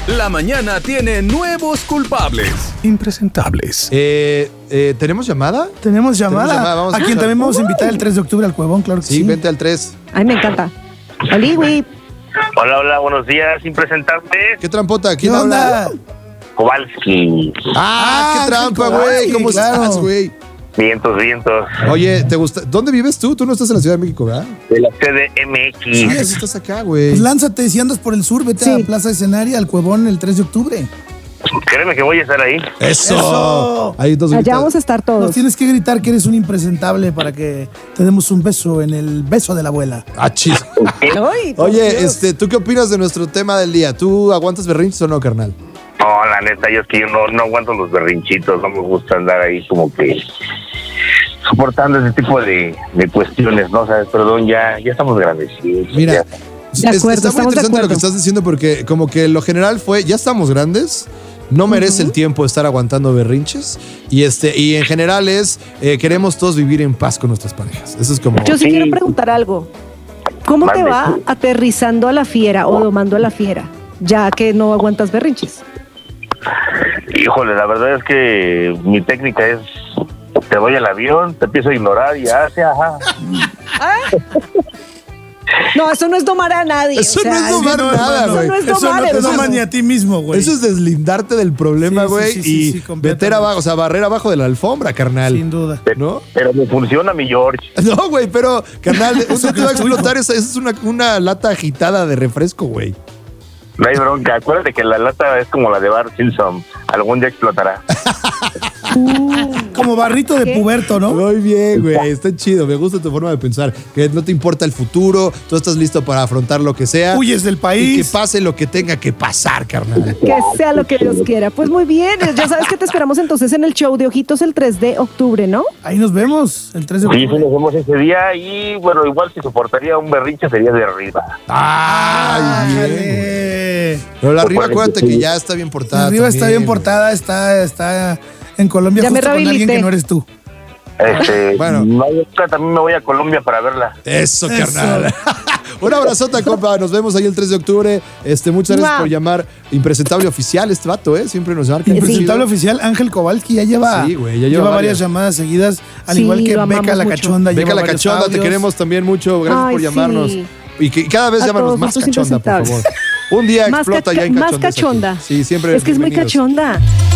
La mañana tiene nuevos culpables. Impresentables. ¿Tenemos llamada? Tenemos llamada. Vamos a quien también vamos a invitar el 3 de octubre al Cuevón, claro que sí. Sí, vente al 3. Ay, me encanta. Oliwi. Hola, buenos días, impresentables. ¿Qué trampota? ¿Qué onda? Kowalski. ¡Ah, qué trampa, güey! Kowalski, ¿Cómo claro. estás, güey? Vientos. Oye, ¿te gusta? ¿Dónde vives tú? Tú no estás en la Ciudad de México, ¿verdad? De la CDMX. Sí, estás acá, güey. Pues lánzate, si andas por el sur, vete a Plaza Escenaria, al Cuevón, el 3 de octubre. Créeme que voy a estar ahí. ¡Eso! Hay dos Allá gritas. vamos a estar todos. Nos tienes que gritar que eres un impresentable para que te demos un beso en el beso de la abuela. Ah, chis. Ay, por Oye, Dios. ¿tú qué opinas de nuestro tema del día? ¿Tú aguantas berrinches o no, carnal? No, la neta, yo es que yo no aguanto los berrinchitos. No me gusta andar ahí como que soportando ese tipo de cuestiones, ¿no? O sea, perdón, ya estamos grandecitos. Mira, Ya. De acuerdo, está muy estamos de interesante lo acuerdo. que estás diciendo porque como que lo general fue, ya estamos grandes, no merece el tiempo estar aguantando berrinches y en general queremos todos vivir en paz con nuestras parejas. Eso es como... Yo sí Sí. quiero preguntar algo. ¿Cómo te Mande. va aterrizando a la fiera o domando a la fiera? Ya que no aguantas berrinches. Híjole, la verdad es que mi técnica es: te doy el avión, te empiezo a ignorar y hace, ajá. No, eso no es domar a nadie. Eso o sea, no es domar nada, eso güey. no es Eso domar, no te eso tomas ni a ti mismo, güey. Eso es deslindarte del problema, Sí, sí, güey, sí, sí, sí, y completamente. meter abajo, o sea, barrer abajo de la alfombra, carnal. Sin duda. ¿No? Pero me funciona mi George. No, güey, pero, carnal, un día te va a es tuyo. explotar esa es una lata agitada de refresco, güey. No hay bronca. Acuérdate que la lata es como la de Bart Simpson. Algún día explotará. Como barrito de ¿Qué? puberto, ¿no? Muy bien, güey, está chido, me gusta tu forma de pensar, que no te importa el futuro, tú estás listo para afrontar lo que sea. Huyes del Y que país. pase lo que tenga que pasar, carnal. Que sea lo que Dios quiera. Pues muy bien. Ya sabes que te esperamos entonces en el show de Ojitos el 3 de octubre, ¿no? Ahí nos vemos el 3 de Sí, octubre. nos vemos ese día y, bueno, igual si soportaría un berrinche sería de arriba. ¡Ay, bien! Ájale. Pero la arriba, acuérdate que ya está bien portada. Arriba está también, bien portada, está en Colombia Ya me justo con alguien rehabilité. que no eres tú. Bueno. También me voy a Colombia para verla. Eso, carnal. Un abrazota, compa. Nos vemos ahí el 3 de octubre. Muchas gracias ¡Mua! por llamar impresentable oficial este vato, ¿eh? Siempre nos marca. Impresentable oficial, Ángel Kowalski ya lleva, Sí, güey, ya lleva varias varias. llamadas seguidas, al Sí, igual que lo amamos Beca la mucho. Cachonda. Beca lleva la varios Cachonda, te audios. queremos también mucho. Gracias Ay, por llamarnos. sí. Y que cada vez A llámanos todos más nuestros cachonda, por favor. impresentables. Un día Más explota ya en más cachondas aquí. cachonda. Sí, siempre. Es que es muy bienvenidos. cachonda.